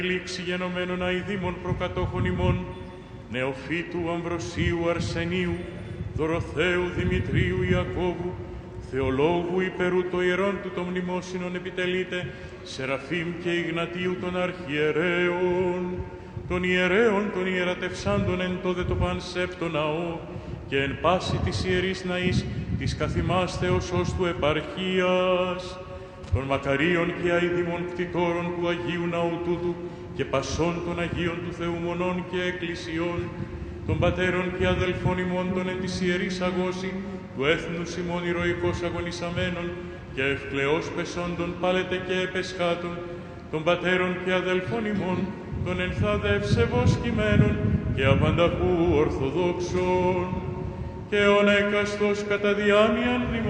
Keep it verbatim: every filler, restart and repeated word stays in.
Λήξη γενομένων αηδήμων προκατόχων ημών, Νεοφύτου Αμβροσίου Αρσενίου, Δωροθέου Δημητρίου Ιακώβου, Θεολόγου υπερού το ιερών του των μνημόσυνων επιτελείται, Σεραφείμ και Ιγνατίου των αρχιερέων, των ιερέων των ιερατευσάντων εν τόδε το πανσέπτο ναό, και εν πάση της ιερής ναής της καθημάς Θεοσός του επαρχίας, των μακαρίων και αηδήμων κτητόρων του Αγίου Ναού τούτου και πασών των Αγίων του Θεού μονών και εκκλησιών, των πατέρων και αδελφών ημών των εν της ιερής αγώση, του έθνους ημών ηρωικώς αγωνισαμένων και ευκλαιώς πεσόντων πάλετε και επεσχάτων, των πατέρων και αδελφών ημών, των ενθάδε ευσεβώς κειμένων και απανταχού ορθοδόξων, και ον έκαστος κατά διάμοιαν